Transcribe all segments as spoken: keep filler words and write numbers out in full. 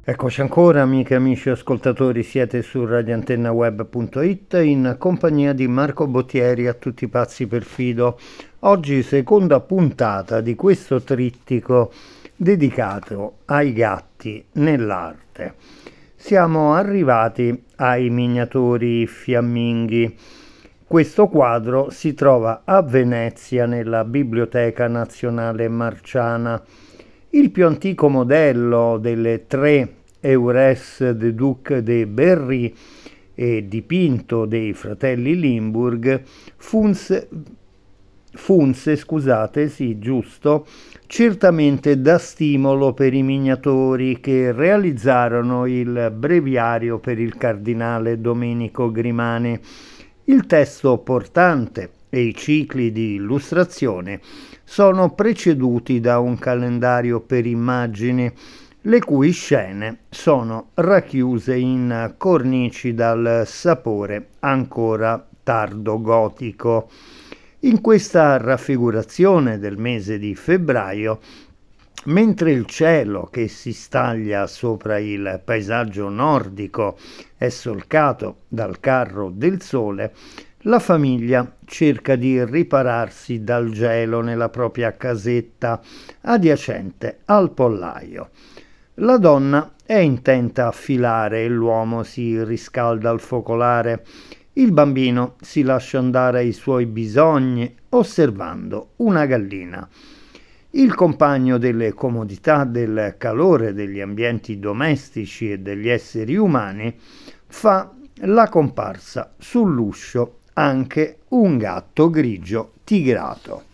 Eccoci ancora, amiche e amici ascoltatori, siete su radioantennaweb punto it in compagnia di Marco Bottieri, a tutti pazzi per Fido. Oggi seconda puntata di questo trittico dedicato ai gatti nell'arte. Siamo arrivati ai miniatori fiamminghi. Questo quadro si trova a Venezia nella Biblioteca Nazionale Marciana. Il più antico modello delle tre Eures de Duc de Berry e dipinto dei fratelli Limburg funse, funse scusate, sì, giusto, certamente da stimolo per i miniatori che realizzarono il breviario per il cardinale Domenico Grimani. Il testo portante e i cicli di illustrazione sono preceduti da un calendario per immagini, le cui scene sono racchiuse in cornici dal sapore ancora tardo gotico. In questa raffigurazione del mese di febbraio, mentre il cielo che si staglia sopra il paesaggio nordico è solcato dal carro del sole, la famiglia cerca di ripararsi dal gelo nella propria casetta adiacente al pollaio. La donna è intenta a filare e l'uomo si riscalda al focolare. Il bambino si lascia andare ai suoi bisogni osservando una gallina. Il compagno delle comodità, del calore degli ambienti domestici e degli esseri umani fa la comparsa sull'uscio anche un gatto grigio tigrato.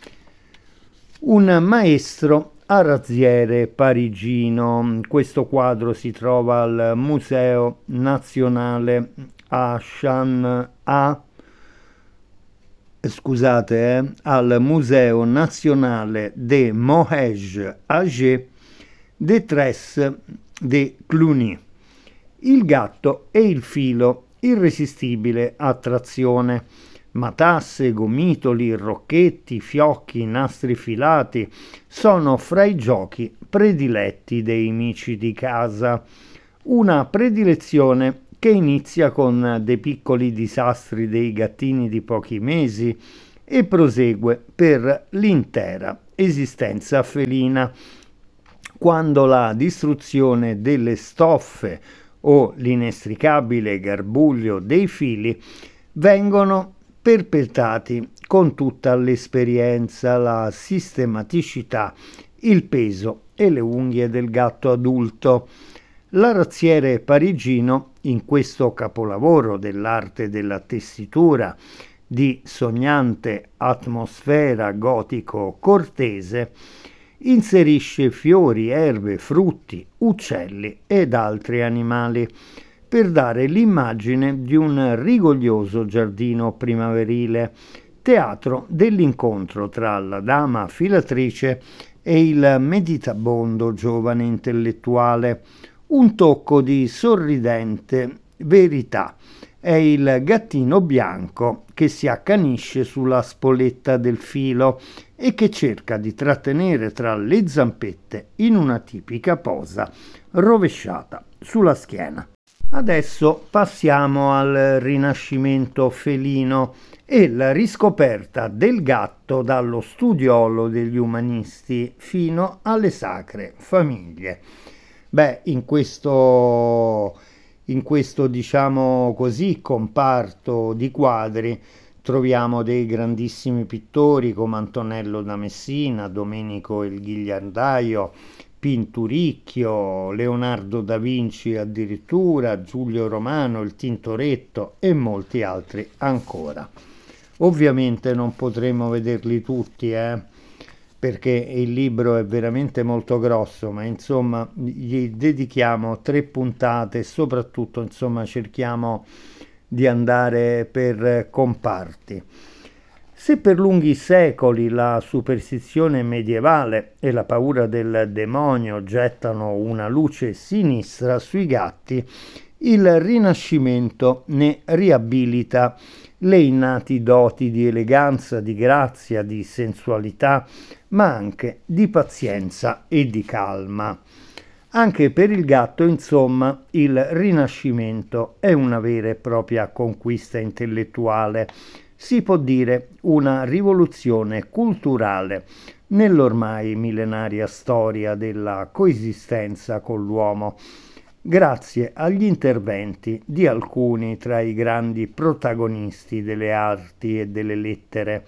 Un maestro arazziere parigino. Questo quadro si trova al Museo Nazionale a Chan a scusate, eh, al Museo Nazionale de Moège Age de Tres de Cluny. Il gatto e il filo, irresistibile attrazione. Matasse, gomitoli, rocchetti, fiocchi, nastri filati sono fra i giochi prediletti dei mici di casa. Una predilezione che inizia con dei piccoli disastri dei gattini di pochi mesi e prosegue per l'intera esistenza felina, quando la distruzione delle stoffe o l'inestricabile garbuglio dei fili vengono perpetrati con tutta l'esperienza, la sistematicità, il peso e le unghie del gatto adulto. L'arazziere parigino, in questo capolavoro dell'arte della tessitura di sognante atmosfera gotico cortese, inserisce fiori, erbe, frutti, uccelli ed altri animali per dare l'immagine di un rigoglioso giardino primaverile, teatro dell'incontro tra la dama filatrice e il meditabondo giovane intellettuale. Un tocco di sorridente verità è il gattino bianco che si accanisce sulla spoletta del filo e che cerca di trattenere tra le zampette in una tipica posa rovesciata sulla schiena. Adesso passiamo al Rinascimento felino e la riscoperta del gatto dallo studiolo degli umanisti fino alle sacre famiglie. Beh, in questo, in questo diciamo così comparto di quadri troviamo dei grandissimi pittori come Antonello da Messina, Domenico il Ghirlandaio, Pinturicchio, Leonardo da Vinci addirittura, Giulio Romano, il Tintoretto e molti altri ancora. Ovviamente non potremo vederli tutti, eh? perché il libro è veramente molto grosso, ma insomma gli dedichiamo tre puntate e soprattutto insomma cerchiamo di andare per comparti. Se per lunghi secoli la superstizione medievale e la paura del demonio gettano una luce sinistra sui gatti, il Rinascimento ne riabilita le innati doti di eleganza, di grazia, di sensualità, ma anche di pazienza e di calma. Anche per il gatto, insomma, il Rinascimento è una vera e propria conquista intellettuale, si può dire una rivoluzione culturale nell'ormai millenaria storia della coesistenza con l'uomo, grazie agli interventi di alcuni tra i grandi protagonisti delle arti e delle lettere.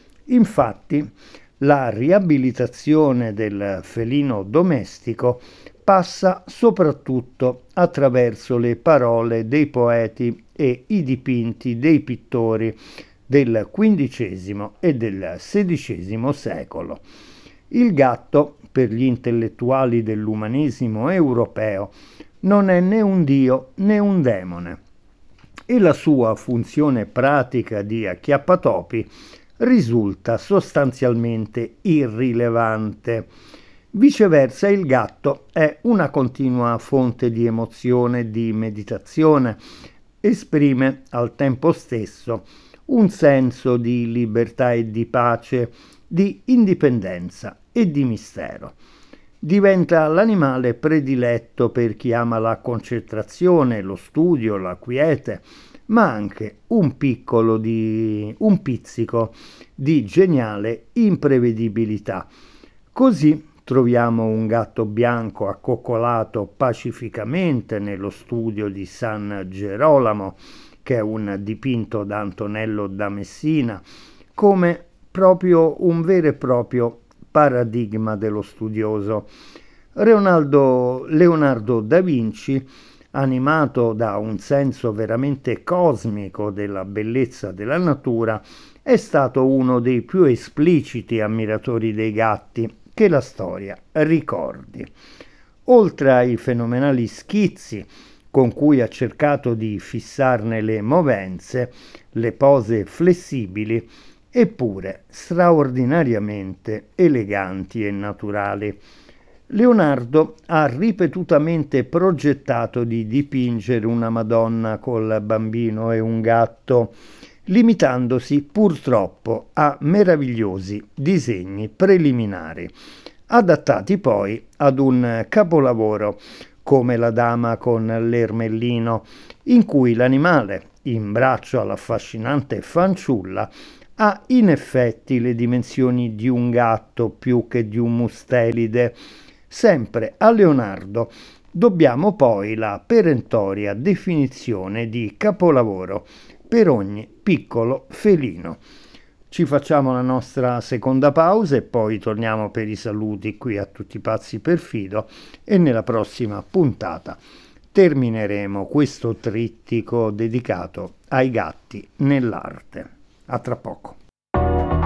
Infatti, la riabilitazione del felino domestico passa soprattutto attraverso le parole dei poeti e i dipinti dei pittori del quindicesimo e del sedicesimo secolo. Il gatto, per gli intellettuali dell'umanesimo europeo, non è né un dio né un demone, e la sua funzione pratica di acchiappatopi risulta sostanzialmente irrilevante. Viceversa, il gatto è una continua fonte di emozione e di meditazione, esprime al tempo stesso un senso di libertà e di pace, di indipendenza e di mistero. Diventa l'animale prediletto per chi ama la concentrazione, lo studio, la quiete, ma anche un piccolo di un pizzico di geniale imprevedibilità. Così troviamo un gatto bianco accoccolato pacificamente nello studio di San Gerolamo, che è un dipinto da Antonello da Messina, come proprio un vero e proprio paradigma dello studioso. Leonardo, Leonardo da Vinci, animato da un senso veramente cosmico della bellezza della natura, è stato uno dei più espliciti ammiratori dei gatti che la storia ricordi. Oltre ai fenomenali schizzi con cui ha cercato di fissarne le movenze, le pose flessibili, eppure straordinariamente eleganti e naturali. Leonardo ha ripetutamente progettato di dipingere una Madonna col bambino e un gatto, limitandosi purtroppo a meravigliosi disegni preliminari, adattati poi ad un capolavoro come La Dama con l'Ermellino, in cui l'animale, in braccio all'affascinante fanciulla, ha in effetti le dimensioni di un gatto più che di un mustelide. Sempre a Leonardo dobbiamo poi la perentoria definizione di capolavoro per ogni piccolo felino. Ci facciamo la nostra seconda pausa e poi torniamo per i saluti qui a Tutti Pazzi per Fido, e nella prossima puntata termineremo questo trittico dedicato ai gatti nell'arte. A tra poco.